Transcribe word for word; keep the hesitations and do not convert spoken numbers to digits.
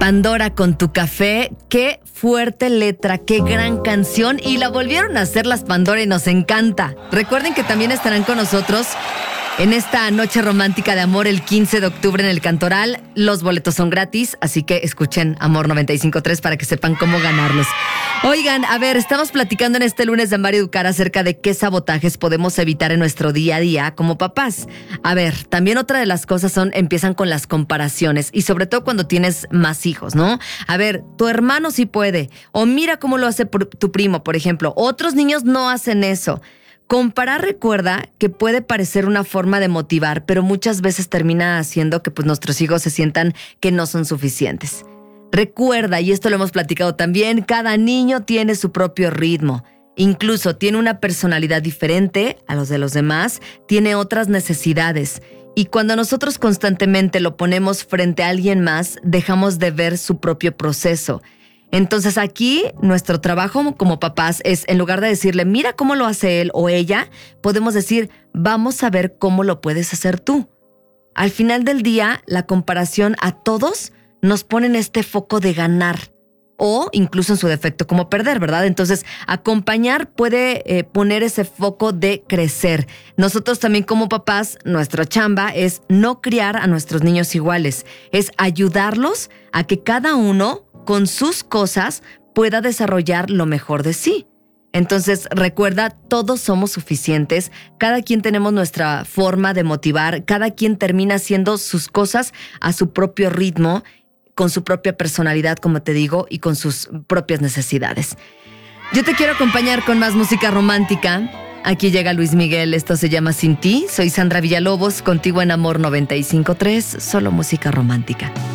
Pandora con tu café, qué fuerte letra, qué gran canción, y la volvieron a hacer las Pandora y nos encanta. Recuerden que también estarán con nosotros en esta noche romántica de amor el quince de octubre en el Cantoral. Los boletos son gratis, así que escuchen Amor noventa y cinco punto tres para que sepan cómo ganarlos. Oigan, a ver, estamos platicando en este lunes de Amar y Educar acerca de qué sabotajes podemos evitar en nuestro día a día como papás. A ver, también otra de las cosas son, empiezan con las comparaciones, y sobre todo cuando tienes más hijos, ¿no? A ver, tu hermano sí puede, o mira cómo lo hace tu primo, por ejemplo. Otros niños no hacen eso. Comparar, recuerda que puede parecer una forma de motivar, pero muchas veces termina haciendo que pues, nuestros hijos se sientan que no son suficientes. Recuerda, y esto lo hemos platicado también, cada niño tiene su propio ritmo. Incluso tiene una personalidad diferente a los de los demás, tiene otras necesidades. Y cuando nosotros constantemente lo ponemos frente a alguien más, dejamos de ver su propio proceso. Entonces aquí nuestro trabajo como papás es, en lugar de decirle, mira cómo lo hace él o ella, podemos decir, vamos a ver cómo lo puedes hacer tú. Al final del día, la comparación a todos nos pone en este foco de ganar o incluso en su defecto como perder, ¿verdad? Entonces, acompañar puede eh, poner ese foco de crecer. Nosotros también como papás, nuestra chamba es no criar a nuestros niños iguales, es ayudarlos a que cada uno con sus cosas pueda desarrollar lo mejor de sí. Entonces, recuerda, todos somos suficientes, cada quien tenemos nuestra forma de motivar, cada quien termina haciendo sus cosas a su propio ritmo, con su propia personalidad, como te digo, y con sus propias necesidades. Yo te quiero acompañar con más música romántica. Aquí llega Luis Miguel, esto se llama Sin Ti. Soy Sandra Villalobos, contigo en Amor noventa y cinco punto tres, solo música romántica.